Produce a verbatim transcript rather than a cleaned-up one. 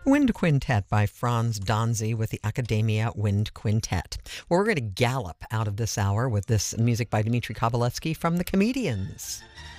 Wind Quintet by Franz Donzi with the Academia Wind Quintet. Well, we're going to gallop out of this hour with this music by Dmitri Kovalevsky from The Comedians.